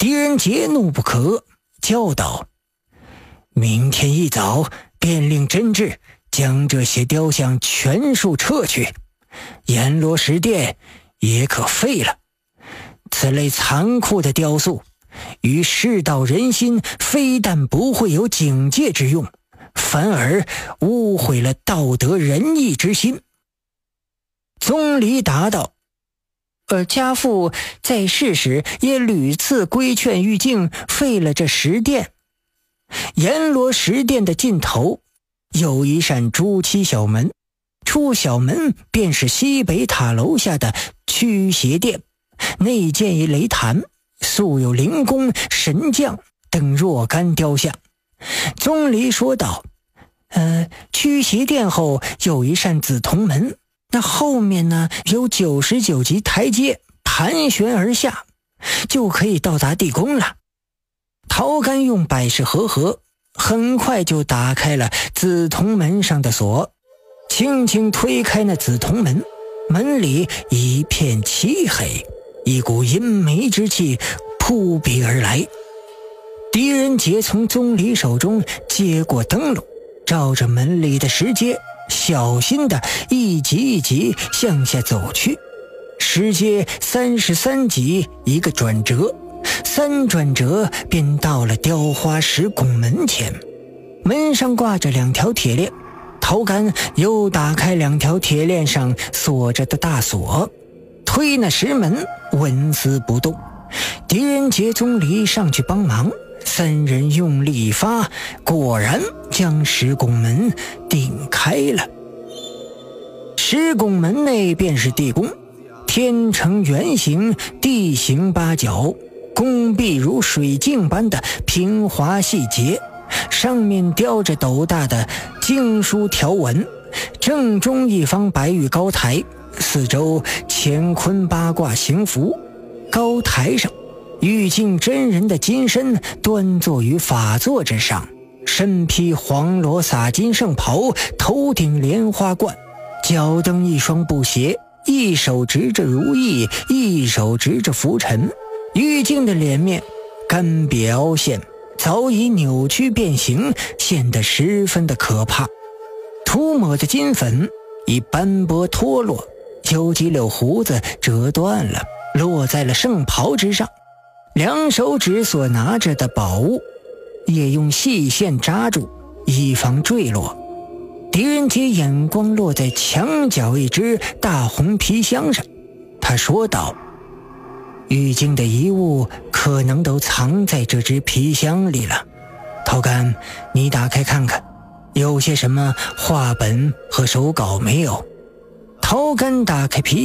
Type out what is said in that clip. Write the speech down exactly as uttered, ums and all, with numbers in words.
狄仁杰怒不可，叫道：明天一早便令真治将这些雕像全数撤去，阎罗石殿也可废了。此类残酷的雕塑与世道人心非但不会有警戒之用，反而污毁了道德仁义之心。宗理答道：而家父在世时也屡次规劝玉净废了这石殿。阎罗石殿的尽头有一扇朱漆小门，出小门便是西北塔楼下的驱邪殿，内建一雷坛，素有灵公、神将等若干雕像。宗理说道：呃，驱邪殿后有一扇紫铜门，那后面呢有九十九级台阶盘旋而下，就可以到达地宫了。陶干用百事合合，很快就打开了紫铜门上的锁，轻轻推开那紫铜门，门里一片漆黑，一股阴霾之气扑鼻而来。狄仁杰从宗理手中接过灯笼，照着门里的石阶小心地一级一级向下走去。石阶三十三级一个转折，三转折便到了雕花石拱门前。门上挂着两条铁链，陶干又打开两条铁链上锁着的大锁，推那石门纹丝不动。狄仁杰、宗理上去帮忙，三人用力一发，果然将石拱门顶开了。石拱门内便是地宫，天呈圆形，地形八角，宫壁如水镜般的平滑细节，上面雕着斗大的经书条纹，正中一方白玉高台，四周乾坤八卦行符。高台上玉净真人的金身端坐于法座之上，身披黄罗洒金圣袍，头顶莲花冠，脚蹬一双布鞋，一手执着如意，一手执着拂尘。玉净的脸面干瘪凹陷，早已扭曲变形，显得十分的可怕。涂抹的金粉已斑驳脱落，有几绺胡子折断了，落在了圣袍之上。两手指所拿着的宝物也用细线扎住，以防坠落。狄仁杰眼光落在墙角一只大红皮箱上，他说道：玉净的遗物可能都藏在这只皮箱里了。陶干，你打开看看，有些什么画本和手稿没有？陶干打开皮